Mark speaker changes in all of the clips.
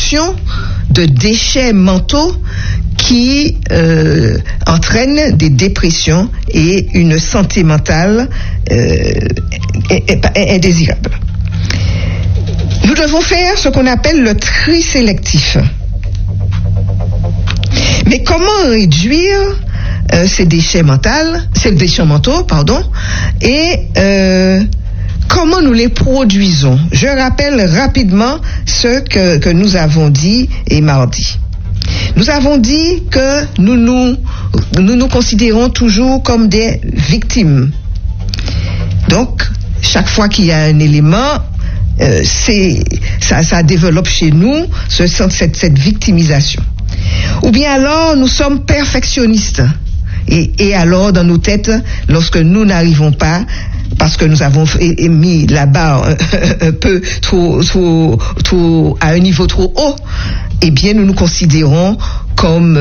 Speaker 1: l'accumulation de déchets mentaux qui entraînent des dépressions et une santé mentale indésirable. Nous devons faire ce qu'on appelle le tri sélectif. Mais comment réduire ces déchets mentaux, et comment nous les produisons? Je rappelle rapidement ce que nous avons dit mardi. Nous avons dit que nous nous considérons toujours comme des victimes. Donc, chaque fois qu'il y a un élément, ça développe chez nous cette victimisation. Ou bien alors, nous sommes perfectionnistes. Et alors, dans nos têtes, lorsque nous n'arrivons pas, parce que nous avons mis la barre un peu trop à un niveau trop haut, eh bien, nous nous considérons comme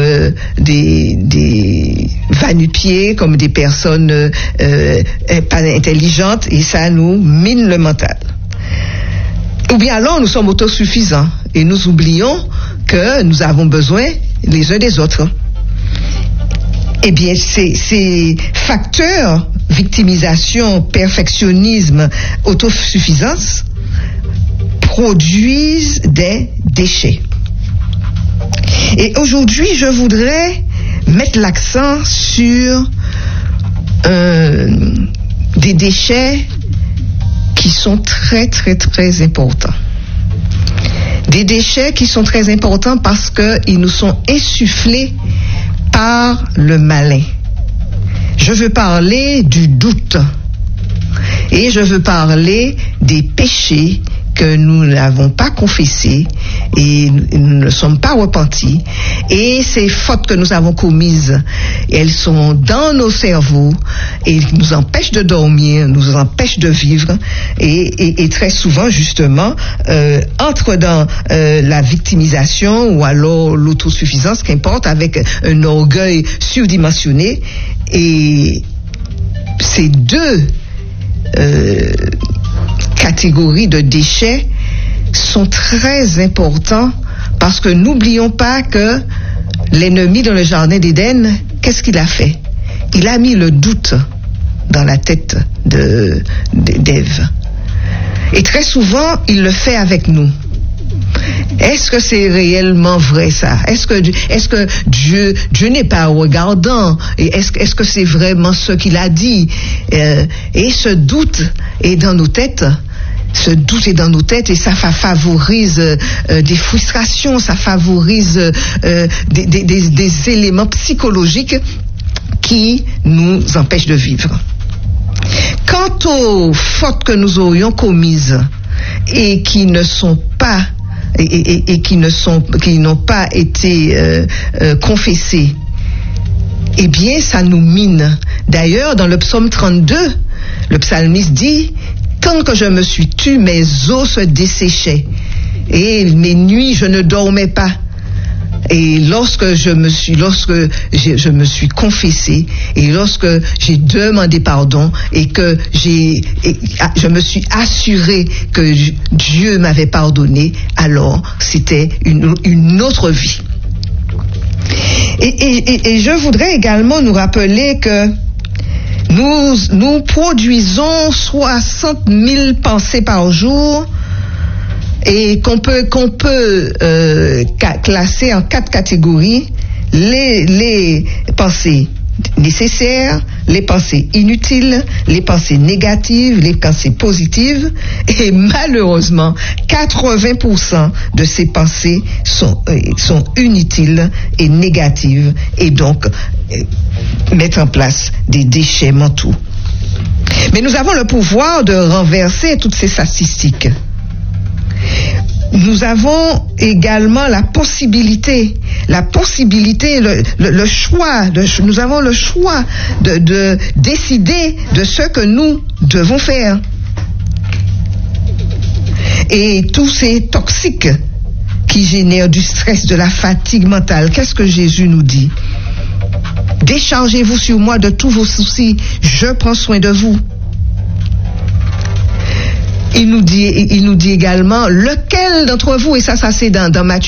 Speaker 1: des va-nu-pieds, comme des personnes pas intelligentes, et ça nous mine le mental. Ou bien alors, nous sommes autosuffisants et nous oublions que nous avons besoin les uns des autres. Eh bien, ces facteurs, victimisation, perfectionnisme, autosuffisance, produisent des déchets. Et aujourd'hui, je voudrais mettre l'accent sur des déchets qui sont très, très, très importants. Des déchets qui sont très importants parce qu'ils nous sont insufflés par le malin. Je veux parler du doute et je veux parler des péchés que nous n'avons pas confessés et nous ne sommes pas repentis, et ces fautes que nous avons commises, elles sont dans nos cerveaux et nous empêchent de dormir, nous empêchent de vivre, et très souvent justement entrent dans la victimisation ou alors l'autosuffisance, qu'importe, avec un orgueil surdimensionné. Et ces deux catégories de déchets sont très importants, parce que n'oublions pas que l'ennemi dans le jardin d'Éden, qu'est-ce qu'il a fait? Il a mis le doute dans la tête d'Ève. Et très souvent, il le fait avec nous. Est-ce que c'est réellement vrai, ça? Est-ce que Dieu n'est pas regardant? Et est-ce que c'est vraiment ce qu'il a dit? Et ce doute est dans nos têtes. Ce doute est dans nos têtes, et ça favorise des frustrations, ça favorise des éléments psychologiques qui nous empêchent de vivre. Quant aux fautes que nous aurions commises et qui ne sont pas et qui n'ont pas été confessées, eh bien, ça nous mine. D'ailleurs, dans le psaume 32, le psalmiste dit: tant que je me suis tu, mes os se desséchaient, et mes nuits, je ne dormais pas. Et lorsque je me suis confessé, et lorsque j'ai demandé pardon, et que je me suis assuré que Dieu m'avait pardonné, alors c'était une autre vie. Et je voudrais également nous rappeler que nous produisons 60 000 pensées par jour, et qu'on peut classer en 4 catégories: les pensées nécessaires, les pensées inutiles, les pensées négatives, les pensées positives. Et malheureusement, 80% de ces pensées sont inutiles et négatives, et donc mettre en place des déchets mentaux. Mais nous avons le pouvoir de renverser toutes ces statistiques. Nous avons également la possibilité, le choix, nous avons le choix de décider de ce que nous devons faire. Et tous ces toxiques qui génèrent du stress, de la fatigue mentale, qu'est-ce que Jésus nous dit? Déchargez-vous sur moi de tous vos soucis, je prends soin de vous. Il nous dit également, lequel d'entre vous, et ça c'est dans Matthieu